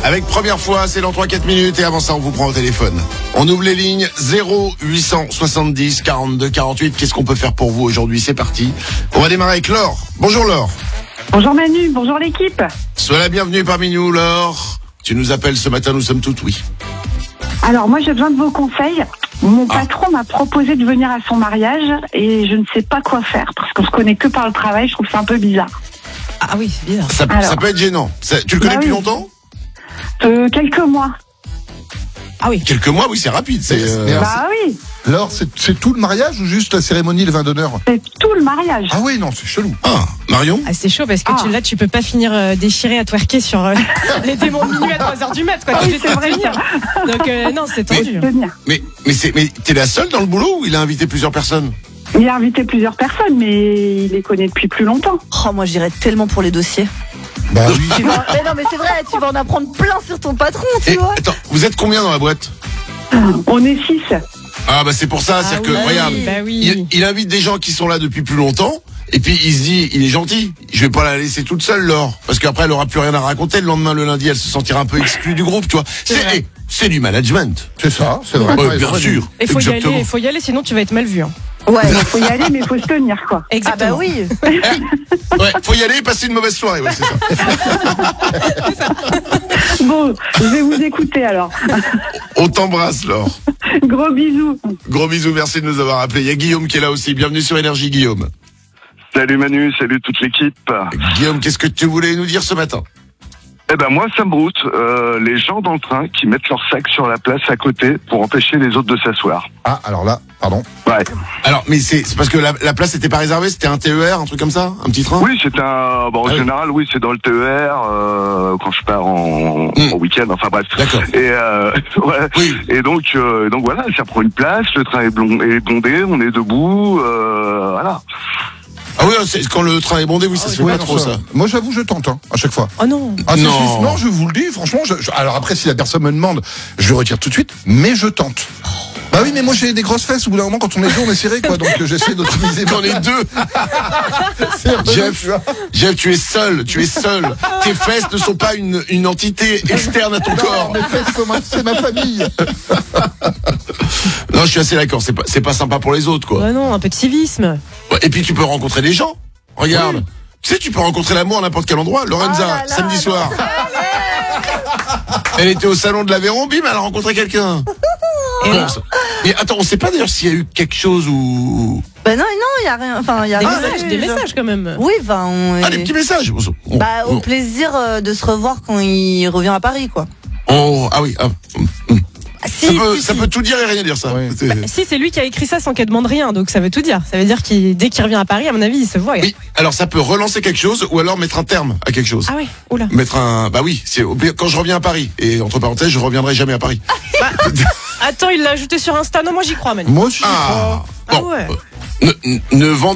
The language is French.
Avec première fois, c'est dans 3-4 minutes et avant ça, on vous prend au téléphone. On ouvre les lignes 0870 42 48. Qu'est-ce qu'on peut faire pour vous aujourd'hui? C'est parti. On va démarrer avec Laure. Bonjour Laure. Bonjour Manu, bonjour l'équipe. Sois la bienvenue parmi nous Laure. Tu nous appelles ce matin, nous sommes toutes oui. Alors moi j'ai besoin de vos conseils. Mon patron m'a proposé de venir à son mariage et je ne sais pas quoi faire parce qu'on se connaît que par le travail, je trouve ça un peu bizarre. Ah oui, c'est bizarre. Ça peut être gênant. Tu le connais depuis longtemps? Quelques mois. Ah oui. Quelques mois, oui, c'est rapide. Oui, Laure, c'est tout le mariage ou juste la cérémonie, le vin d'honneur? c'est tout le mariage. Ah oui, non, c'est chelou. Ah, Marion? Ah, c'est chaud parce que là, tu peux pas finir déchiré à twerker sur les démons de minuit à 3h du mat, quoi. Ah Tu oui, peux c'est te vrai, tenir. Donc, non, c'est tendu. Mais t'es la seule dans le boulot ou il a invité plusieurs personnes? Il a invité plusieurs personnes, mais il les connaît depuis plus longtemps. Oh, moi j'irais tellement pour les dossiers. Bah oui. Mais non, mais c'est vrai, tu vas en apprendre plein sur ton patron, tu vois. Attends, vous êtes combien dans la boîte? On est 6. Ah bah c'est pour ça, c'est-à-dire que, regarde, Bah oui. il invite des gens qui sont là depuis plus longtemps, et puis il se dit, il est gentil, je vais pas la laisser toute seule, Laure, parce qu'après elle aura plus rien à raconter, le lendemain, le lundi, elle se sentira un peu exclue du groupe, tu vois. C'est du management. C'est ça, c'est vrai. Ouais, bien sûr. Il faut Exactement. y aller, sinon tu vas être mal vu. Hein. Ouais. Il faut y aller, mais il faut se tenir, quoi. Ah Exactement. bah oui. Ouais, faut y aller et passer une mauvaise soirée, ouais, c'est ça. Bon, je vais vous écouter alors. On t'embrasse, Laure. Gros bisous. Gros bisous, merci de nous avoir appelés. Il y a Guillaume qui est là aussi. Bienvenue sur Énergie, Guillaume. Salut Manu, salut toute l'équipe. Guillaume, qu'est-ce que tu voulais nous dire ce matin? Eh ben moi ça me broute, les gens dans le train qui mettent leur sac sur la place à côté pour empêcher les autres de s'asseoir. Ah, alors là, pardon. Ouais. Alors, mais c'est parce que la place n'était pas réservée, c'était un TER, un truc comme ça? Un petit train? Oui, c'est en général, oui, c'est dans le TER, quand je pars en week-end, enfin bref. D'accord. Et, ouais. Oui. Et donc voilà, ça prend une place, le train est bondé, on est debout, voilà. Ah oui, c'est quand le train est bondé, oui, ça se fait Ouais, pas non, trop, ça. Moi, j'avoue, je tente, à chaque fois. Oh non. Ah, Non. non, je vous le dis, franchement. Alors après, si la personne me demande, je le retire tout de suite, mais je tente. Bah oui, mais moi j'ai des grosses fesses. Au bout d'un moment, quand on est deux, on est serré, quoi. Donc j'essaie d'optimiser. J'en ai deux. Jeff, tu es seul. Tes fesses ne sont pas une entité externe à ton corps. Mes fesses, c'est ma famille. Non, je suis assez d'accord. C'est pas sympa pour les autres, quoi. Ouais, non, un peu de civisme. Ouais, et puis tu peux rencontrer des gens. Regarde. Oui. Tu sais, tu peux rencontrer l'amour à n'importe quel endroit. Lorenza, Oh là là, samedi non, soir. Elle était au salon de l'Aveyron, bim, elle a rencontré quelqu'un. Bon, mais attends, on sait pas d'ailleurs s'il y a eu quelque chose ou... Bah non, il y a rien. Enfin, il y a rien. Des messages quand même. Oui, enfin. Ah, des petits messages. Au plaisir de se revoir quand il revient à Paris, quoi. Oh, ah oui. Ah, ça Si. peut tout dire et rien dire, ça. Oui. Si, c'est lui qui a écrit ça sans qu'elle demande rien, donc ça veut tout dire. Ça veut dire qu'il dès qu'il revient à Paris, à mon avis, il se voit. Oui, alors ça peut relancer quelque chose ou alors mettre un terme à quelque chose. Ah ouais, oula. Bah oui, c'est quand je reviens à Paris. Et entre parenthèses, je reviendrai jamais à Paris. Attends, il l'a ajouté sur Insta. Non, moi j'y crois, Manu. Moi aussi. Ah, Ah bon, ouais. ne vendez